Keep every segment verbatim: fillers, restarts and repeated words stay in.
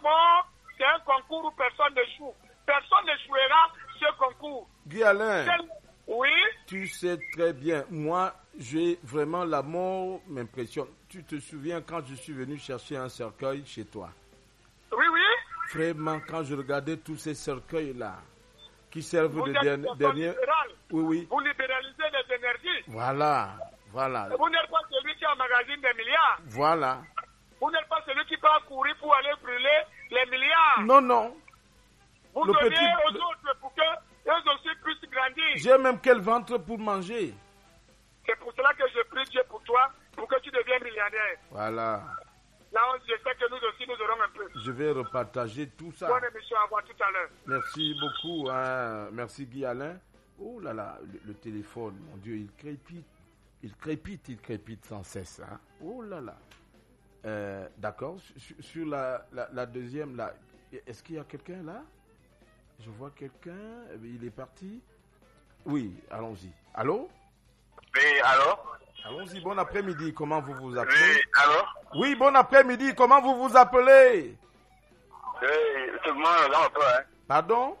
mort, c'est un concours où personne n'échoue. Personne n'échouera ce concours. Guy Alain, Quel... Oui. Tu sais très bien, moi, j'ai vraiment la mort m'impressionne. Tu te souviens quand je suis venu chercher un cercueil chez toi? Oui, oui. Vraiment, quand je regardais tous ces cercueils-là, qui servent vous de êtes dernier... Oui, oui. Vous libéralisez les énergies. Voilà, voilà. Et vous n'êtes pas celui qui emmagasine des milliards. Voilà. Vous n'êtes pas celui qui peut courir pour aller brûler les milliards. Non, non. Vous Le donnez petit... aux autres pour qu'eux aussi puissent grandir. J'ai même quel ventre pour manger. C'est pour cela que je prie Dieu pour toi, pour que tu deviennes millionnaire. Voilà. Là, je sais que nous aussi, nous aurons un peu. Je vais repartager tout ça. Bonne émission à voir tout à l'heure. Merci beaucoup. Hein. Merci Guy Alain. Oh là là, le, le téléphone, mon Dieu, il crépite. Il crépite, il crépite sans cesse. Hein. Oh là là. Euh, d'accord. Sur, sur la, la, la deuxième, là, est-ce qu'il y a quelqu'un là? Je vois quelqu'un. Il est parti. Oui, allons-y. Allô? Oui, allô? Allons-y, bon après-midi. Comment vous vous appelez? Oui, allô? Oui, bon après-midi. Comment vous vous appelez? Oui, c'est moi, le grand Macron, hein. Pardon?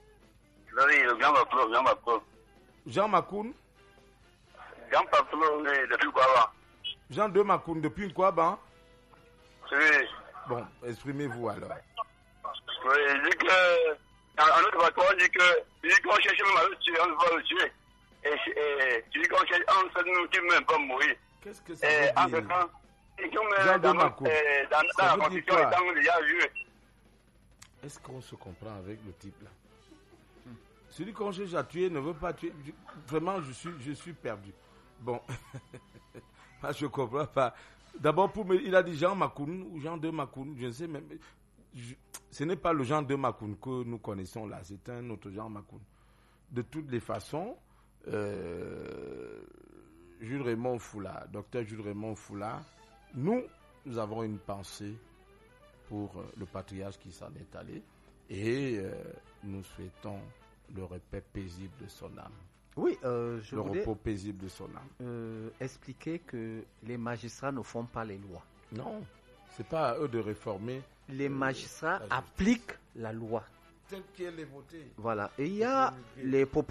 Oui, le grand Macron, Jean Macron. Jean Macoun? Jean Macron, depuis quoi? Jean de Macoun, depuis quoi, ben? Oui. Bon, exprimez-vous alors. Oui, il dit que, en autre façon, il dit que, il dit qu'on cherche même à le tuer, on va le tuer. Et, et il dit qu'on cherche, on sait nous qui même pas mourir. Qu'est-ce que ça veut dire? En ce temps, Jean de Macoun. Dans, dans la constitution, il déjà vu. Est-ce qu'on se comprend avec le type là? hmm. Celui qu'on cherche à tuer ne veut pas tuer. Vraiment, je suis, je suis perdu. Bon, moi je ne comprends pas. D'abord, pour me, il a dit Jean Macoun ou Jean de Macoun, je ne sais même. Je, ce n'est pas le Jean de Macoun que nous connaissons là, c'est un autre Jean Macoun. De toutes les façons, euh, Jules Raymond Foula, docteur Jules Raymond Foula, nous, nous avons une pensée pour euh, le patriarche qui s'en est allé et euh, nous souhaitons le repos paisible de son âme. Oui, euh, je le voulais repos paisible de son âme. Euh, expliquer que les magistrats ne font pas les lois. Non, c'est pas à eux de réformer. Les magistrats euh, appliquent la loi telle qu'elle est votée. Voilà. Et il y a les propositions